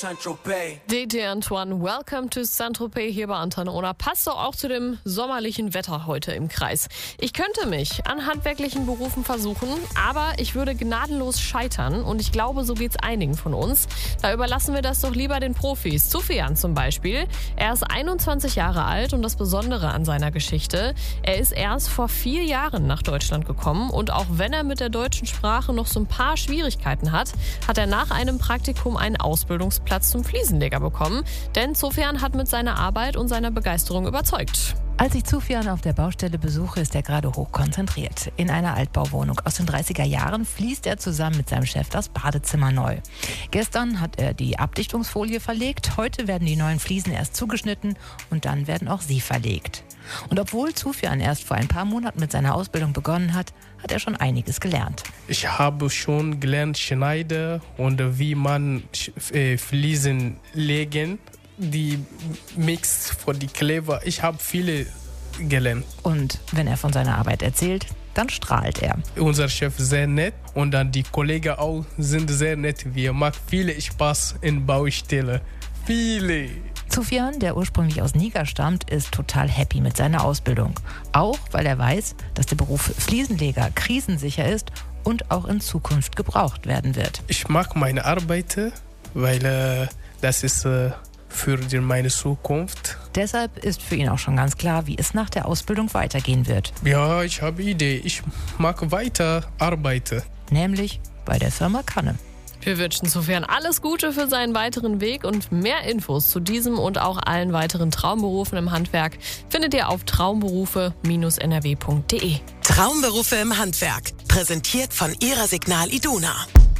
DJ Antoine, welcome to Saint-Tropez hier bei Antenne Ona. Passt doch auch zu dem sommerlichen Wetter heute im Kreis. Ich könnte mich an handwerklichen Berufen versuchen, aber ich würde gnadenlos scheitern und ich glaube, so geht's einigen von uns. Da überlassen wir das doch lieber den Profis. Soufiane zum Beispiel. Er ist 21 Jahre alt und das Besondere an seiner Geschichte, er ist erst vor 4 Jahren nach Deutschland gekommen und auch wenn er mit der deutschen Sprache noch so ein paar Schwierigkeiten hat, hat er nach einem Praktikum einen Ausbildungsplatz zum Fliesenleger bekommen, denn Soufiane hat mit seiner Arbeit und seiner Begeisterung überzeugt. Als ich Soufiane auf der Baustelle besuche, ist er gerade hoch konzentriert. In einer Altbauwohnung aus den 30er Jahren fließt er zusammen mit seinem Chef das Badezimmer neu. Gestern hat er die Abdichtungsfolie verlegt, heute werden die neuen Fliesen erst zugeschnitten und dann werden auch sie verlegt. Und obwohl Soufiane erst vor ein paar Monaten mit seiner Ausbildung begonnen hat, hat er schon einiges gelernt. Ich habe schon gelernt schneiden und wie man Fliesen legen, die Mix für die Kleber. Ich habe viele gelernt. Und wenn er von seiner Arbeit erzählt, dann strahlt er. Unser Chef ist sehr nett und dann die Kollegen auch sind sehr nett. Wir machen viele Spaß in Baustelle. Viele. Soufiane, der ursprünglich aus Niger stammt, ist total happy mit seiner Ausbildung. Auch weil er weiß, dass der Beruf Fliesenleger krisensicher ist und auch in Zukunft gebraucht werden wird. Ich mag meine Arbeit, weil das ist für meine Zukunft. Deshalb ist für ihn auch schon ganz klar, wie es nach der Ausbildung weitergehen wird. Ja, ich habe Idee. Ich mag weiter arbeiten. Nämlich bei der Firma Kanne. Wir wünschen Soufiane alles Gute für seinen weiteren Weg und mehr Infos zu diesem und auch allen weiteren Traumberufen im Handwerk findet ihr auf traumberufe-nrw.de. Traumberufe im Handwerk, präsentiert von Ihrer Signal Iduna.